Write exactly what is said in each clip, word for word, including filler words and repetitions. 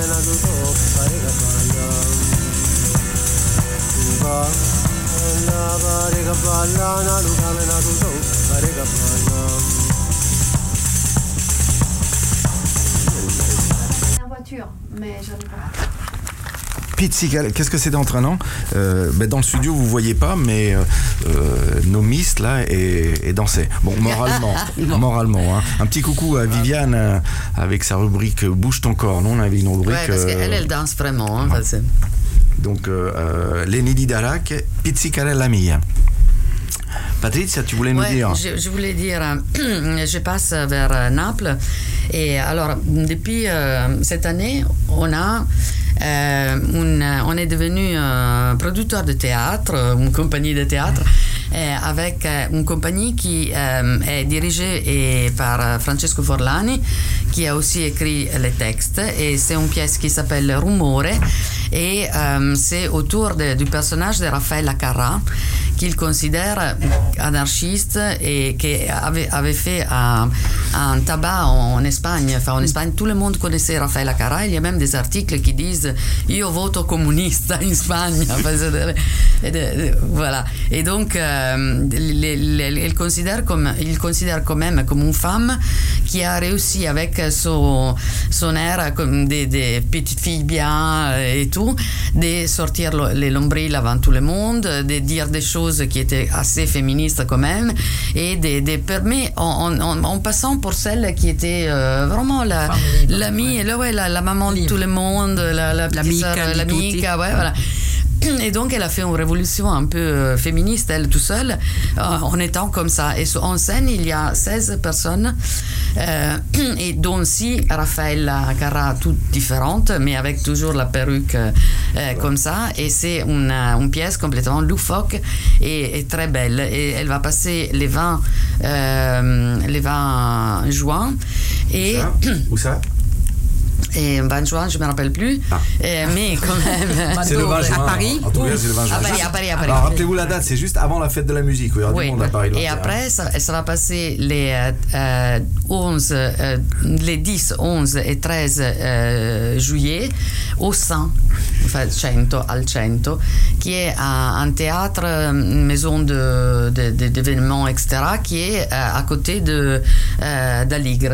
En voiture, mais j'en ai pas. Pizzicare, qu'est-ce que c'est d'entraînant euh, ben dans le studio vous voyez pas, mais euh, nos Miss là et, et danser. Bon, moralement, moralement. Hein. Un petit coucou à Viviane euh, avec sa rubrique Bouge ton corps. Non, on avait une rubrique. Ouais, parce qu'elle, euh, elle danse vraiment. Hein, parce... Donc, euh, Leni di Darac, Pizzicare la mia. Patricia, tu voulais nous ouais, dire je, je voulais dire, euh, je passe vers euh, Naples. Et alors, depuis euh, cette année, on a Euh, un, on est devenu euh, producteur de théâtre, une compagnie de théâtre, euh, avec euh, une compagnie qui euh, est dirigée et par Francesco Forlani, qui a aussi écrit les textes, et c'est une pièce qui s'appelle Rumore, et euh, c'est autour de, du personnage de Raffaella Carrà, qu'il considère anarchiste et qui avait, avait fait un, un tabac en, en Espagne. Enfin, en Espagne, tout le monde connaissait Raffaella Carrà. Il y a même des articles qui disent « Io voto comunista in Spagna ». Voilà. Et donc, euh, les, les, il, considère comme, il considère quand même comme une femme qui a réussi avec son, son air comme des, des petites filles bien et tout, de sortir les nombrils avant tout le monde, de dire des choses qui étaient assez féministes quand même, et de, de permettre, en, en, en passant pour celle qui était euh, vraiment la, l'amie, ouais. La, ouais, la, la maman de tout le monde, la, la petite sœur, l'amique, ouais, voilà. Et donc, elle a fait une révolution un peu euh, féministe, elle, tout seule, euh, en étant comme ça. Et en scène, il y a seize personnes, euh, et dont six Raffaella Carrà, toutes différentes, mais avec toujours la perruque euh, comme ça. Et c'est une, une pièce complètement loufoque et, et très belle. Et elle va passer les vingt, euh, les vingt juin. Et où ça? Et vingt juin, je ne me rappelle plus, ah. euh, mais quand même. C'est le vingt juin. À Paris. En tout cas, c'est le vingt juin. À Paris, à Paris, à Paris. Alors, rappelez-vous la date, c'est juste avant la fête de la musique. Il y aura oui. du monde à Paris. Et après, ça, ça va passer les, euh, onze, euh, les dix, onze et treize euh, juillet au cent, enfin cento, al cento, qui est un, un théâtre, une maison de, de, de, d'événements, et cetera, qui est euh, à côté de, euh, d'Aligre.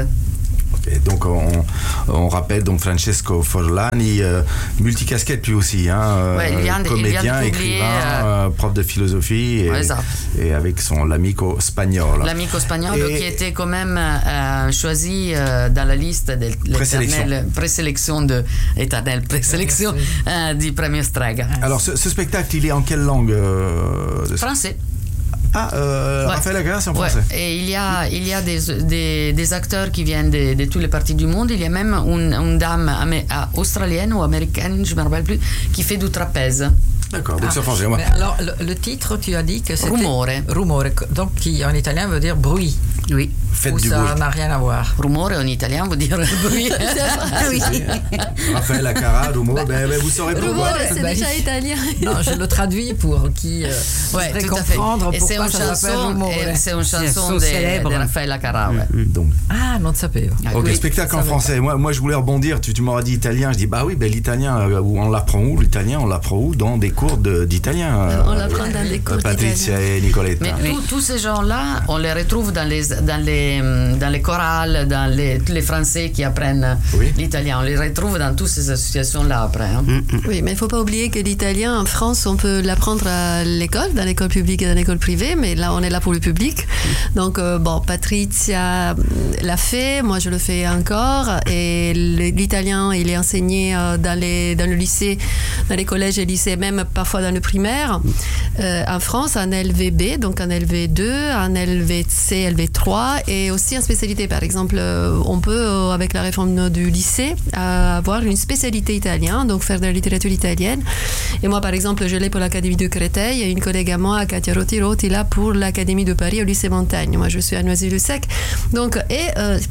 Et donc on, on rappelle donc Francesco Forlani, euh, multicasquette lui aussi, hein, ouais, il vient de, comédien, il vient de écrivain, euh... euh, prof de philosophie, et, ouais, et avec son l'amico spagnolo. L'amico spagnolo et... qui était quand même euh, choisi euh, dans la liste de l'éternelle présélection de éternelle présélection euh, du premier Strega. Alors ce, ce spectacle, il est en quelle langue euh, de... Français. Ah, euh, ouais. Raffaella Carrà, c'est en français. Ouais. Et il y a, il y a des, des, des acteurs qui viennent de, de toutes les parties du monde. Il y a même une, une dame amé- australienne ou américaine, je ne me rappelle plus, qui fait du trapèze. D'accord, donc ah, c'est français. Mais alors, le, le titre, tu as dit que c'était... Rumore. Rumore, donc qui en italien veut dire bruit. Oui. Faites ou du ça bruit. N'a rien à voir. Rumore en italien veut dire bruit. Oui. Raffaella Carrà, Rumore, ben, ben, vous saurez pourquoi. Rumore, c'est bah, déjà il... italien. Non, je le traduis pour qui euh, ouais, voudrait tout à fait. comprendre Et c'est pourquoi une ça s'appelle chanson, Rumore. et c'est une chanson de, célèbre. de Raffaella Carrà. Ouais. Mm-hmm. Donc. Ah, non sapevo. Ok, oui, spectacle en français. Moi, moi, je voulais rebondir. Tu, tu m'auras dit italien. Je dis, bah oui, ben, l'italien, euh, on l'apprend où? L'italien, on l'apprend où? Dans des cours de, d'italien. Euh, on l'apprend dans des cours Patricia d'italien. et Nicoletta. Mais oui. tous ces gens-là, on les retrouve dans les, dans les, dans les chorales, dans les, tous les Français qui apprennent oui. l'italien. On les retrouve dans toutes ces associations-là après. Hein. Oui, mais il ne faut pas oublier que l'italien, en France, on peut l'apprendre à l'école, dans l'école publique et dans l'école privée, mais là, on est là pour le public. Donc, euh, bon, Patricia l'a fait, moi, je le fais encore. Et l'italien, il est enseigné dans, les, dans le lycée, dans les collèges et lycées, même parfois dans le primaire. Euh, en France, en L V B, donc en L V deux, en L V C, L V trois, et aussi en spécialité. Par exemple, on peut, avec la réforme du lycée, avoir une spécialité italienne, donc faire de la littérature italienne. Et moi, par exemple, je l'ai pour l'Académie de Créteil, et une collègue à moi, Katia Roti-Roti, là pour l'Académie de Paris au lycée Montaigne. Moi, je suis à Noisy-le-Sec. Donc, et... Euh,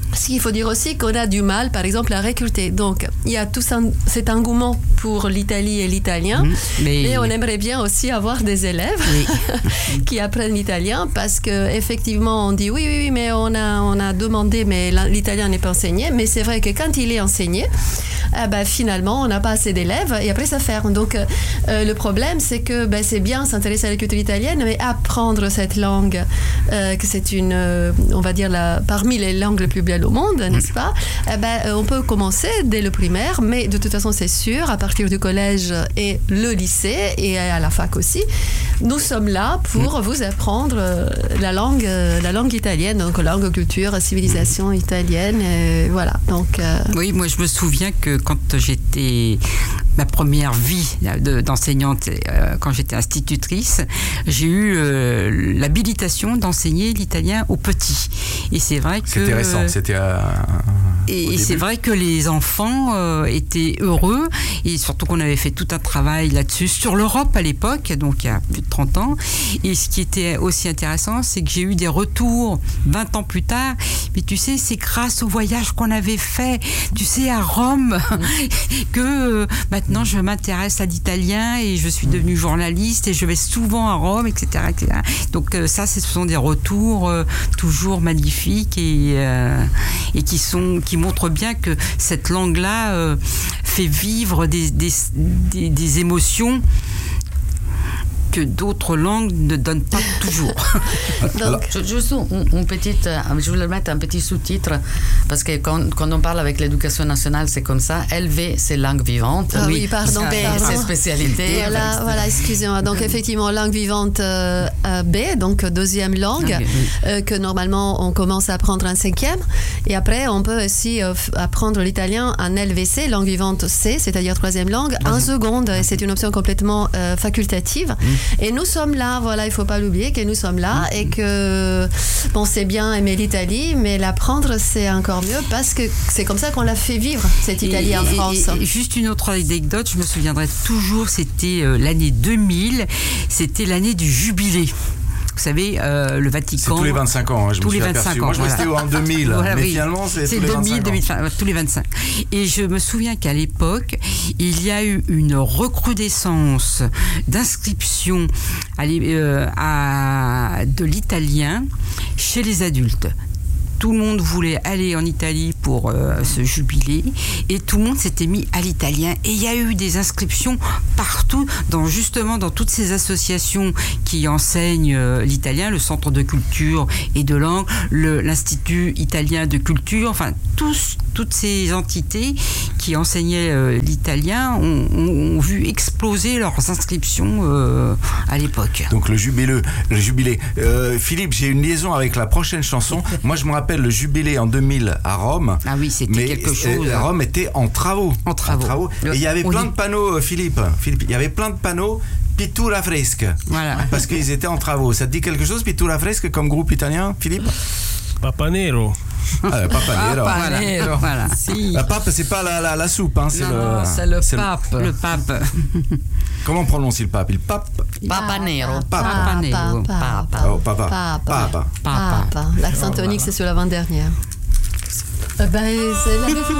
Ce qu'il faut dire aussi qu'on a du mal, par exemple, à recruter. Donc, il y a tout ça, cet engouement pour l'Italie et l'italien, mmh, mais... mais on aimerait bien aussi avoir des élèves oui. qui apprennent l'italien, parce qu'effectivement, on dit oui, oui, oui, mais on a, on a demandé, mais l'italien n'est pas enseigné. Mais c'est vrai que quand il est enseigné, eh ben, finalement, on n'a pas assez d'élèves et après, ça ferme. Donc, euh, le problème, c'est que ben, c'est bien s'intéresser à la culture italienne, mais apprendre cette langue, euh, que c'est une, euh, on va dire, la, parmi les langues les plus belles au monde, n'est-ce pas? Eh ben, on peut commencer dès le primaire, mais de toute façon, c'est sûr, à partir du collège et le lycée et à la fac aussi, nous sommes là pour vous apprendre la langue, la langue italienne, donc langue, culture, civilisation italienne, et voilà. Donc, euh... oui, moi je me souviens que quand j'étais ma première vie de, d'enseignante, euh, quand j'étais institutrice, j'ai eu euh, l'habilitation d'enseigner l'italien aux petits. Et c'est vrai que c'était récent, c'était à, et, et c'est vrai que les enfants euh, étaient heureux, et surtout qu'on avait fait tout un travail là-dessus sur l'Europe à l'époque, donc il y a plus de trente ans. Et ce qui était aussi intéressant, c'est que j'ai eu des retours vingt ans plus tard. Mais tu sais, c'est grâce au voyage qu'on avait fait, tu sais, à Rome, que euh, maintenant je m'intéresse à l'italien et je suis devenue journaliste et je vais souvent à Rome, et cetera, et cetera. Donc euh, ça, ce sont des retours euh, toujours magnifiques et, euh, et qui sont, qui montrent bien que cette langue-là euh, fait vivre des, des, des, des émotions que d'autres langues ne donnent pas toujours. Donc, juste une, une petite, je voulais mettre un petit sous-titre, parce que quand, quand on parle avec l'éducation nationale, c'est comme ça. L V, c'est langue vivante. Ah oui, pardon. B, pardon. c'est spécialité. Voilà, enfin, voilà, excusez-moi. Donc, effectivement, langue vivante euh, B, donc deuxième langue, okay, oui. euh, que normalement, on commence à apprendre en cinquième. Et après, on peut aussi euh, apprendre l'italien en L V C, langue vivante C, c'est-à-dire troisième langue, en mmh. seconde. Et c'est une option complètement euh, facultative. Mmh. Et nous sommes là, voilà, il ne faut pas l'oublier que nous sommes là mmh. et que, bon, c'est bien aimer l'Italie, mais l'apprendre, c'est encore mieux parce que c'est comme ça qu'on l'a fait vivre, cette Italie et, en France. Et, et juste une autre anecdote, je me souviendrai toujours, c'était euh, l'année deux mille, c'était l'année du jubilé. Vous savez, euh, le Vatican... C'est tous les vingt-cinq ans, hein, je tous me suis les aperçu. vingt-cinq ans, Moi, je voilà. restais en deux mille, voilà, mais oui. finalement, c'est, c'est tous les deux mille, vingt-cinq ans. deux mille, enfin, tous les vingt-cinq. Et je me souviens qu'à l'époque, il y a eu une recrudescence d'inscription à, euh, à, de l'italien chez les adultes. Tout le monde voulait aller en Italie pour euh, ce jubilé et tout le monde s'était mis à l'italien. Et il y a eu des inscriptions partout, dans, justement dans toutes ces associations qui enseignent euh, l'italien, le Centre de culture et de langue, le, l'Institut italien de culture, enfin tous, toutes ces entités qui enseignaient euh, l'italien ont, ont, ont vu exploser leurs inscriptions euh, à l'époque. Donc le jubilé, le jubilé. Euh, Philippe, j'ai une liaison avec la prochaine chanson. Moi, je me rappelle le jubilé en deux mille à Rome. Ah oui, c'était mais quelque chose. Rome était en travaux. En travaux. En travaux. Et il y avait On plein dit... de panneaux, Philippe. Philippe, il y avait plein de panneaux pittura fresca. Voilà. Parce qu'ils étaient en travaux. Ça te dit quelque chose, pittura fresca, comme groupe italien, Philippe? Papa Nero. Ah, Papa Nero. Papa Nero. Voilà. Si. La pape, c'est pas la, la, la soupe, hein, c'est non, le. Non, c'est le c'est pape. Le, le pape. Comment on prononce le pape? Il pape. Papa Nero. Papa. Papa Nero. Papa. Oh, papa. Papa. Papa. Papa. L'accent tonique, c'est sur l'avant-dernière. Ben, c'est la